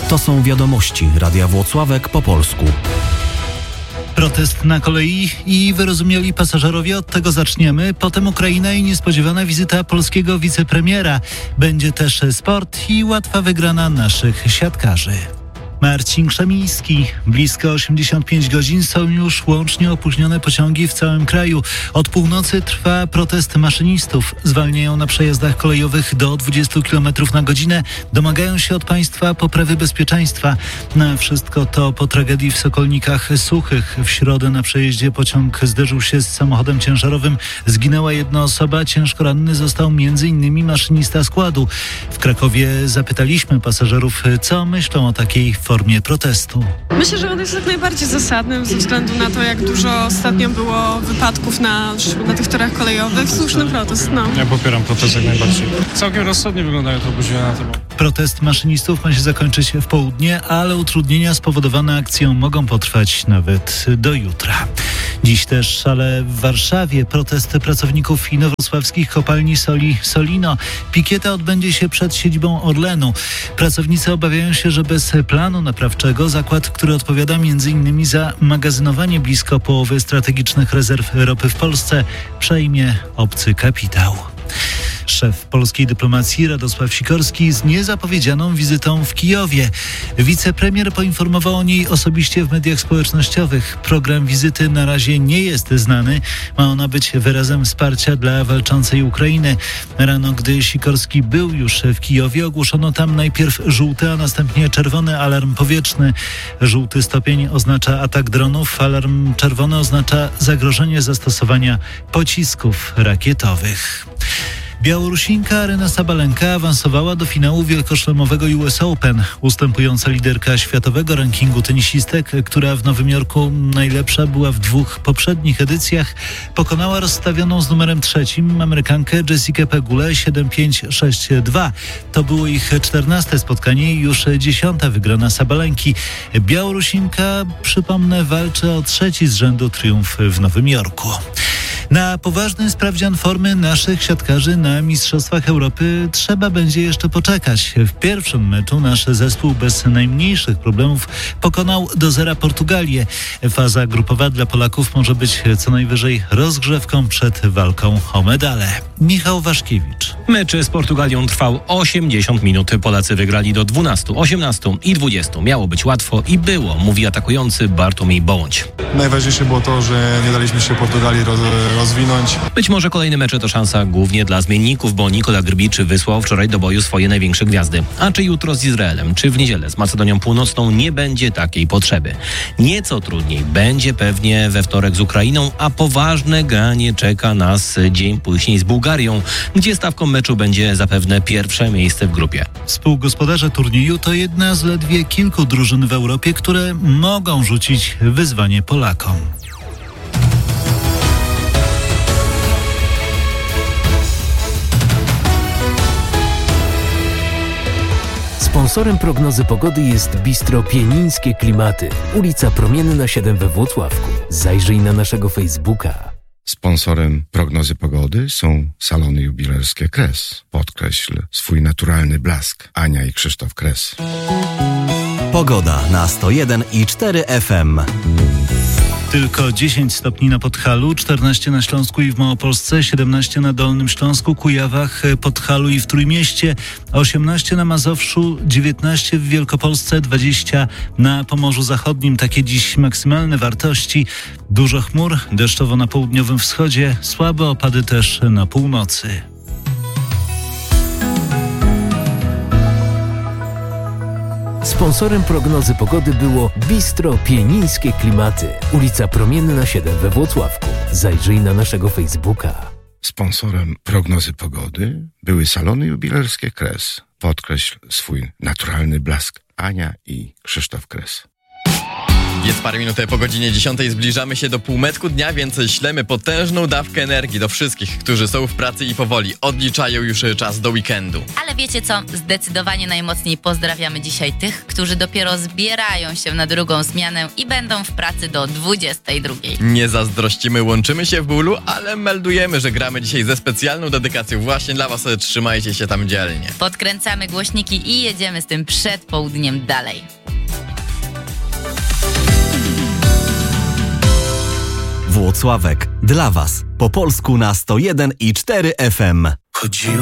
To są wiadomości Radia Włocławek po polsku. Protest na kolei i wyrozumiali pasażerowie, od tego zaczniemy. Potem Ukraina i niespodziewana wizyta polskiego wicepremiera. Będzie też sport i łatwa wygrana naszych siatkarzy. Marcin Krzemiński. Blisko 85 godzin są już łącznie opóźnione pociągi w całym kraju. Od północy trwa protest maszynistów. Zwalniają na przejazdach kolejowych do 20 km na godzinę. Domagają się od państwa poprawy bezpieczeństwa. Na wszystko to po tragedii w Sokolnikach Suchych. W środę na przejeździe pociąg zderzył się z samochodem ciężarowym. Zginęła jedna osoba. Ciężko ranny został m.in. maszynista składu. W Krakowie zapytaliśmy pasażerów, co myślą o takiej formie protestu. Myślę, że on jest jak najbardziej zasadnym ze względu na to, jak dużo ostatnio było wypadków na tych torach kolejowych. Słuszny protest, no. Ja popieram protest jak najbardziej. Całkiem rozsądnie wyglądają te opóźnienia na temat. Protest maszynistów ma się zakończyć w południe, ale utrudnienia spowodowane akcją mogą potrwać nawet do jutra. Dziś też, ale w Warszawie protest pracowników inowrocławskich kopalni soli Solino. Pikieta odbędzie się przed siedzibą Orlenu. Pracownicy obawiają się, że bez planu naprawczego zakład, który odpowiada m.in. za magazynowanie blisko połowy strategicznych rezerw ropy w Polsce, przejmie obcy kapitał. Szef polskiej dyplomacji Radosław Sikorski z niezapowiedzianą wizytą w Kijowie. Wicepremier poinformował o niej osobiście w mediach społecznościowych. Program wizyty na razie nie jest znany. Ma ona być wyrazem wsparcia dla walczącej Ukrainy. Rano, gdy Sikorski był już w Kijowie, ogłoszono tam najpierw żółty, a następnie czerwony alarm powietrzny. Żółty stopień oznacza atak dronów, alarm czerwony oznacza zagrożenie zastosowania pocisków rakietowych. Białorusinka Aryna Sabalenka awansowała do finału wielkoszlemowego US Open. Ustępująca liderka światowego rankingu tenisistek, która w Nowym Jorku najlepsza była w dwóch poprzednich edycjach, pokonała rozstawioną z numerem 3 Amerykankę Jessikę Pegulę 7-5-6-2. To było ich 14. spotkanie i już 10. wygrana Sabalenki. Białorusinka, przypomnę, walczy o 3. z rzędu triumf w Nowym Jorku. Na poważny sprawdzian formy naszych siatkarzy na Mistrzostwach Europy trzeba będzie jeszcze poczekać. W pierwszym meczu nasz zespół bez najmniejszych problemów pokonał do 0 Portugalię. Faza grupowa dla Polaków może być co najwyżej rozgrzewką przed walką o medale. Michał Waszkiewicz. Mecz z Portugalią trwał 80 minut. Polacy wygrali do 12, 18 i 20. Miało być łatwo i było, mówi atakujący Bartłomiej Bołądź. Najważniejsze było to, że nie daliśmy się Portugalii rozwinąć. Być może kolejne mecze to szansa głównie dla zmienników, bo Nikola Grbić wysłał wczoraj do boju swoje największe gwiazdy. A czy jutro z Izraelem, czy w niedzielę z Macedonią Północną nie będzie takiej potrzeby. Nieco trudniej będzie pewnie we wtorek z Ukrainą, a poważne granie czeka nas dzień później z Bułgarią, gdzie stawką meczu będzie zapewne pierwsze miejsce w grupie. Współgospodarze turnieju to jedna z ledwie kilku drużyn w Europie, które mogą rzucić wyzwanie Polakom. Sponsorem prognozy pogody jest Bistro Pienińskie Klimaty, ulica Promienna 7 we Włocławku. Zajrzyj na naszego Facebooka. Sponsorem prognozy pogody są salony jubilerskie Kres. Podkreśl swój naturalny blask. Ania i Krzysztof Kres. Pogoda na 101,4 FM. Tylko 10 stopni na Podhalu, 14 na Śląsku i w Małopolsce, 17 na Dolnym Śląsku, Kujawach, Podhalu i w Trójmieście, 18 na Mazowszu, 19 w Wielkopolsce, 20 na Pomorzu Zachodnim. Takie dziś maksymalne wartości. Dużo chmur, deszczowo na południowym wschodzie, słabe opady też na północy. Sponsorem prognozy pogody było Bistro Pienińskie Klimaty, ulica Promienna 7 we Włocławku. Zajrzyj na naszego Facebooka. Sponsorem prognozy pogody były salony jubilerskie Kres. Podkreśl swój naturalny blask. Ania i Krzysztof Kres. Jest parę minut po godzinie 10. Zbliżamy się do półmetku dnia, więc ślemy potężną dawkę energii do wszystkich, którzy są w pracy i powoli odliczają już czas do weekendu. Ale wiecie co? Zdecydowanie najmocniej pozdrawiamy dzisiaj tych, którzy dopiero zbierają się na drugą zmianę i będą w pracy do 22. Nie zazdrościmy, łączymy się w bólu, ale meldujemy, że gramy dzisiaj ze specjalną dedykacją właśnie dla was. Trzymajcie się tam dzielnie. Podkręcamy głośniki i jedziemy z tym przed południem dalej. Włocławek dla was. Po polsku na 101,4 FM.